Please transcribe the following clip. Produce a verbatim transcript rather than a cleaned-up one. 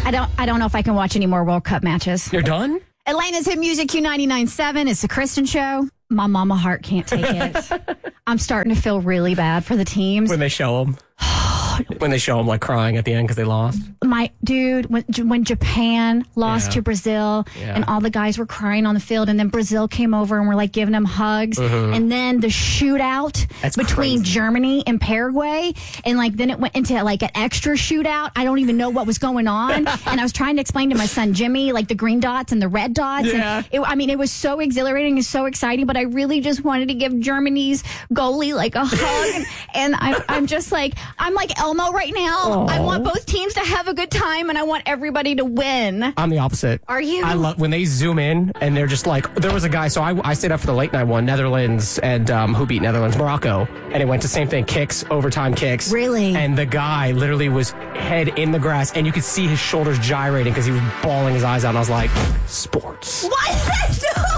I don't I don't know if I can watch any more World Cup matches. You're done? Atlanta's Hit Music Q ninety-nine point seven. It's the Kristen Show. My mama heart can't take it. I'm starting to feel really bad for the teams. When they show them. When they show them like crying at the end because they lost. My dude, when, when Japan lost Yeah. to Brazil Yeah. and all the guys were crying on the field, and then Brazil came over and were like giving them hugs, Mm-hmm. and then the shootout That's between crazy. Germany and Paraguay, and like then it went into like an extra shootout. I don't even know what was going on, and I was trying to explain to my son Jimmy like the green dots and the red dots. Yeah. And it, I mean, it was so exhilarating and so exciting, but I really just wanted to give Germany's goalie like a hug, and I, I'm just like I'm like Elmo right now. I want both teams to have a good time, and I want everybody to win. I'm the opposite. Are you? I love when they zoom in and they're just like, there was a guy, so I, I stayed up for the late night one, Netherlands, and um, who beat Netherlands? Morocco. And it went to same thing, kicks, overtime kicks. Really? And the guy literally was head in the grass, and you could see his shoulders gyrating because he was bawling his eyes out, and I was like, sports. What?